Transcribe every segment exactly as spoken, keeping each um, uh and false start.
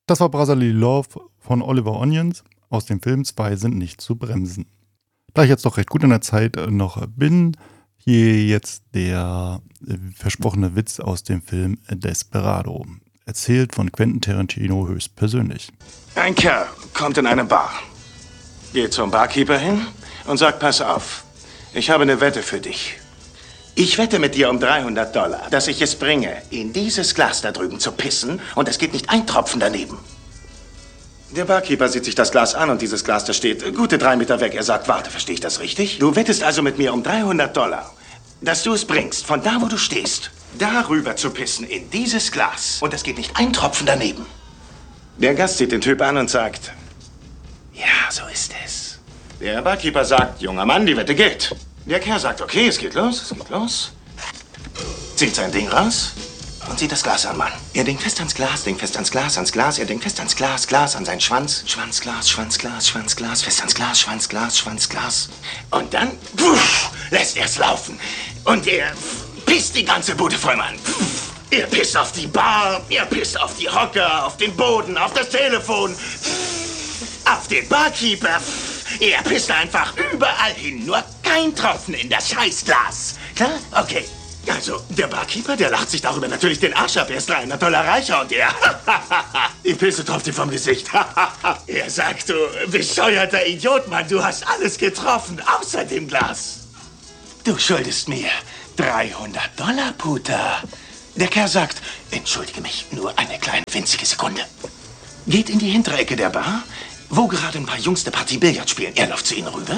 Das war Brotherly Love von Oliver Onions aus dem Film Zwei sind nicht zu bremsen. Da ich jetzt doch recht gut in der Zeit noch bin, hier jetzt der versprochene Witz aus dem Film Desperado. Erzählt von Quentin Tarantino höchstpersönlich. Ein Kerl kommt in eine Bar, geht zum Barkeeper hin und sagt, pass auf, ich habe eine Wette für dich. Ich wette mit dir um dreihundert Dollar, dass ich es bringe, in dieses Glas da drüben zu pissen und es geht nicht ein Tropfen daneben. Der Barkeeper sieht sich das Glas an und dieses Glas, das steht gute drei Meter weg. Er sagt, warte, verstehe ich das richtig? Du wettest also mit mir um dreihundert Dollar, dass du es bringst, von da, wo du stehst, darüber zu pissen in dieses Glas und es geht nicht ein Tropfen daneben. Der Gast sieht den Typ an und sagt, ja, so ist es. Der Barkeeper sagt, junger Mann, die Wette gilt. Der Kerl sagt, okay, es geht los, es geht los. Zieht sein Ding raus und sieht das Glas an, Mann. Er denkt fest ans Glas, denkt fest ans Glas, ans Glas. Er denkt fest ans Glas, Glas, an seinen Schwanz. Schwanz, Glas, Schwanz, Glas, Schwanz, Glas. Fest ans Glas, Schwanz, Glas, Schwanz, Glas. Und dann puff, lässt er es laufen. Und er pisst die ganze Bude voll, Mann. Pff, er pisst auf die Bar, er pisst auf die Hocker, auf den Boden, auf das Telefon, pff, auf den Barkeeper. Pff. Er pisst einfach überall hin, nur kein Tropfen in das Scheißglas. Klar? Okay. Also, der Barkeeper, der lacht sich darüber natürlich den Arsch ab. Er ist dreihundert Dollar reicher und er... Die Pisse tropft ihm vom Gesicht. Er sagt, du bescheuerter Idiot, Mann, du hast alles getroffen, außer dem Glas. Du schuldest mir dreihundert Dollar, Puter. Der Kerl sagt, entschuldige mich, nur eine kleine winzige Sekunde. Geht in die hintere Ecke der Bar, wo gerade ein paar Jungs eine Partie Billard spielen. Er läuft zu ihnen rüber.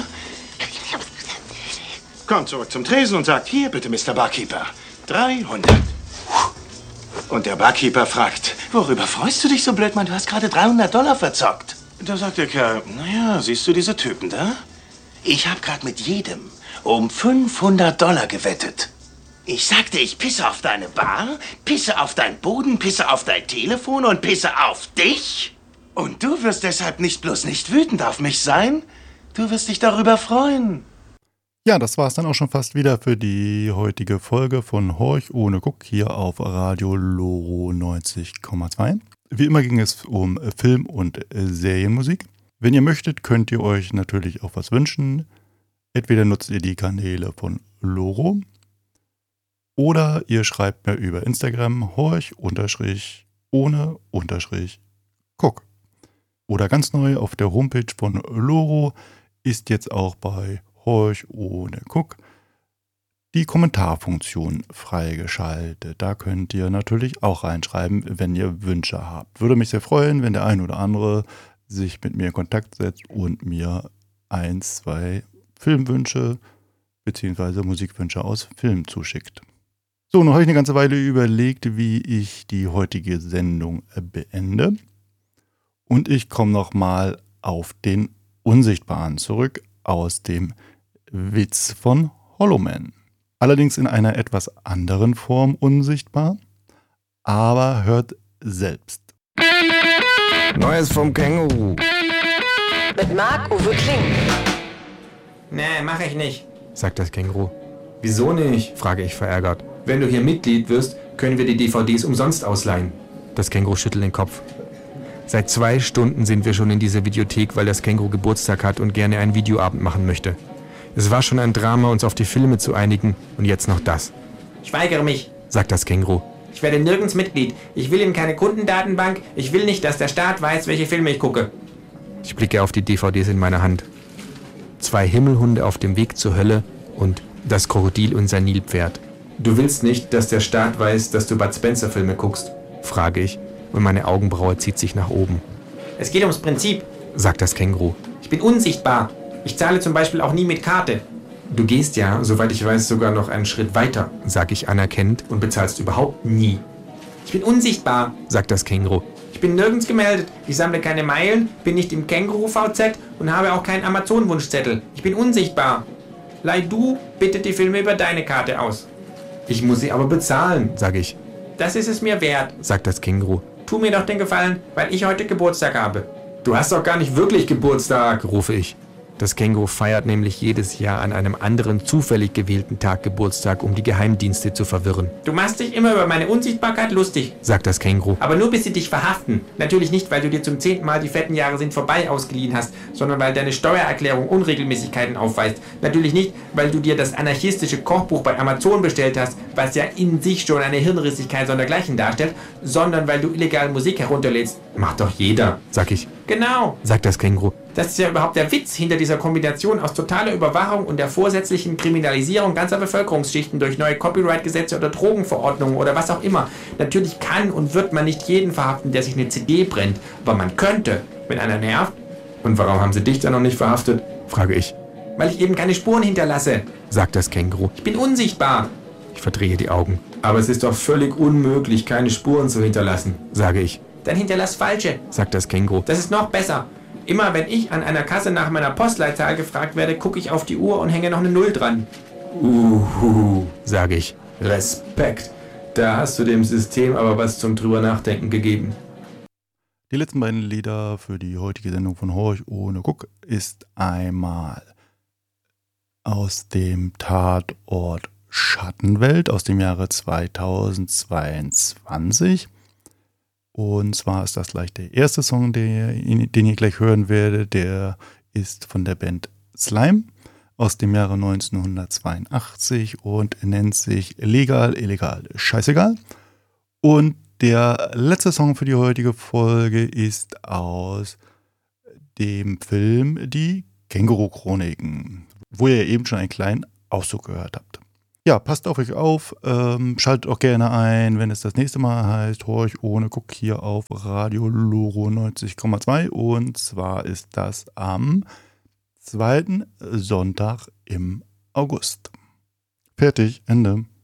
Kommt zurück zum Tresen und sagt, hier bitte, Mister Barkeeper, dreihundert. Und der Barkeeper fragt, worüber freust du dich so blöd, Mann? Du hast gerade dreihundert Dollar verzockt. Da sagt der Kerl, naja, siehst du diese Typen da? Ich habe gerade mit jedem um fünfhundert Dollar gewettet. Ich sagte, ich pisse auf deine Bar, pisse auf deinen Boden, pisse auf dein Telefon und pisse auf dich. Und du wirst deshalb nicht bloß nicht wütend auf mich sein, du wirst dich darüber freuen. Ja, das war es dann auch schon fast wieder für die heutige Folge von Horch ohne Guck hier auf Radio Loro neunzig Komma zwei. Wie immer ging es um Film- und Serienmusik. Wenn ihr möchtet, könnt ihr euch natürlich auch was wünschen. Entweder nutzt ihr die Kanäle von Loro oder ihr schreibt mir über Instagram horch ohne guck. Oder ganz neu auf der Homepage von Loro ist jetzt auch bei Horch ohne Guck die Kommentarfunktion freigeschaltet. Da könnt ihr natürlich auch reinschreiben, wenn ihr Wünsche habt. Würde mich sehr freuen, wenn der ein oder andere sich mit mir in Kontakt setzt und mir ein, zwei Filmwünsche bzw. Musikwünsche aus Filmen zuschickt. So, nun habe ich eine ganze Weile überlegt, wie ich die heutige Sendung beende. Und ich komme nochmal auf den Unsichtbaren zurück aus dem Witz von Hollow Man. Allerdings in einer etwas anderen Form unsichtbar, aber hört selbst. Neues vom Känguru. Mit Marc-Uwe Kling. Nee, mach ich nicht, sagt das Känguru. Wieso nicht? Frage ich verärgert. Wenn du hier Mitglied wirst, können wir die D V Ds umsonst ausleihen. Das Känguru schüttelt den Kopf. Seit zwei Stunden sind wir schon in dieser Videothek, weil das Känguru Geburtstag hat und gerne einen Videoabend machen möchte. Es war schon ein Drama, uns auf die Filme zu einigen und jetzt noch das. Ich weigere mich, sagt das Känguru. Ich werde nirgends Mitglied. Ich will in keine Kundendatenbank. Ich will nicht, dass der Staat weiß, welche Filme ich gucke. Ich blicke auf die D V Ds in meiner Hand. Zwei Himmelhunde auf dem Weg zur Hölle und das Krokodil und sein Nilpferd. Du willst nicht, dass der Staat weiß, dass du Bud Spencer Filme guckst, frage ich und meine Augenbraue zieht sich nach oben. Es geht ums Prinzip, sagt das Känguru. Ich bin unsichtbar. Ich zahle zum Beispiel auch nie mit Karte. Du gehst ja, soweit ich weiß, sogar noch einen Schritt weiter, sage ich anerkennend und bezahlst überhaupt nie. Ich bin unsichtbar, sagt das Känguru. Ich bin nirgends gemeldet. Ich sammle keine Meilen, bin nicht im Känguru-V Z und habe auch keinen Amazon-Wunschzettel. Ich bin unsichtbar. Leih du bitte die Filme über deine Karte aus. Ich muss sie aber bezahlen, sage ich. Das ist es mir wert, sagt das Känguru. Tu mir doch den Gefallen, weil ich heute Geburtstag habe. Du hast doch gar nicht wirklich Geburtstag, rufe ich. Das Känguru feiert nämlich jedes Jahr an einem anderen zufällig gewählten Tag Geburtstag, um die Geheimdienste zu verwirren. Du machst dich immer über meine Unsichtbarkeit lustig, sagt das Känguru. aber nur bis sie dich verhaften. Natürlich nicht, weil du dir zum zehnten Mal die fetten Jahre sind vorbei ausgeliehen hast, sondern weil deine Steuererklärung Unregelmäßigkeiten aufweist. Natürlich nicht, weil du dir das anarchistische Kochbuch bei Amazon bestellt hast, was ja in sich schon eine Hirnrissigkeit sondergleichen darstellt, sondern weil du illegal Musik herunterlädst. Macht doch jeder, Sag ich, Genau. sagt das Känguru. Das ist ja überhaupt der Witz hinter dieser Kombination aus totaler Überwachung und der vorsätzlichen Kriminalisierung ganzer Bevölkerungsschichten durch neue Copyright-Gesetze oder Drogenverordnungen oder was auch immer. Natürlich kann und wird man nicht jeden verhaften, der sich eine C D brennt, aber man könnte, wenn einer nervt. Und warum haben sie dich dann noch nicht verhaftet? Frage ich, Weil ich eben keine Spuren hinterlasse. sagt das Känguru. Ich bin unsichtbar. Ich verdrehe die Augen. Aber es ist doch völlig unmöglich, keine Spuren zu hinterlassen, sage ich, Dann hinterlass falsche. sagt das Känguru. Das ist noch besser. Immer wenn ich an einer Kasse nach meiner Postleitzahl gefragt werde, gucke ich auf die Uhr und hänge noch eine Null dran. Uhu, sage ich. Respekt. Da hast du dem System aber was zum drüber nachdenken gegeben. Die letzten beiden Lieder für die heutige Sendung von Horch ohne Guck ist einmal aus dem Tatort Schattenwelt aus dem Jahre zweitausendzweiundzwanzig. Und zwar ist das gleich der erste Song, den, den ihr gleich hören werdet. Der ist von der Band Slime aus dem Jahre neunzehnhundertzweiundachtzig und nennt sich Legal, Illegal, Scheißegal. Und der letzte Song für die heutige Folge ist aus dem Film Die Känguru-Chroniken, wo ihr eben schon einen kleinen Auszug gehört habt. Ja, passt auf euch auf, ähm, schaltet auch gerne ein, wenn es das nächste Mal heißt, Horch ohne Guck hier auf Radio Loro neunzig Komma zwei, und zwar ist das am zweiten Sonntag im August. Fertig, Ende.